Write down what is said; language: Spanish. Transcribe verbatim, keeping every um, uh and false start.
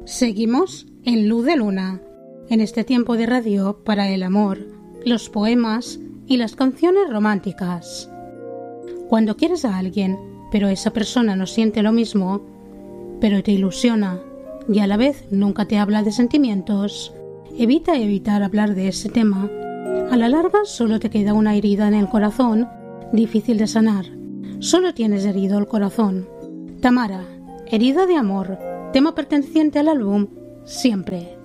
Seguimos en Luz de Luna, en este tiempo de radio para el amor, los poemas y las canciones románticas. Cuando quieres a alguien, pero esa persona no siente lo mismo, pero te ilusiona y a la vez nunca te habla de sentimientos, evita evitar hablar de ese tema. A la larga solo te queda una herida en el corazón, difícil de sanar. Solo tienes herido el corazón. Tamara, herida de amor, tema perteneciente al álbum Siempre.